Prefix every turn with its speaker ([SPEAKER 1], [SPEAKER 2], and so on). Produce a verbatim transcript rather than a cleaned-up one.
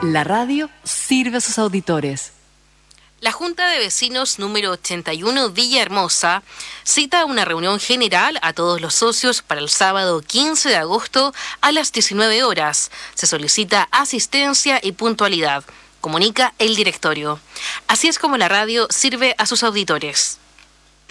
[SPEAKER 1] La radio sirve a sus auditores.
[SPEAKER 2] La Junta de Vecinos número ochenta y uno Villahermosa cita una reunión general a todos los socios para el sábado quince de agosto a las diecinueve horas. Se solicita asistencia y puntualidad, comunica el directorio. Así es como la radio sirve a sus auditores.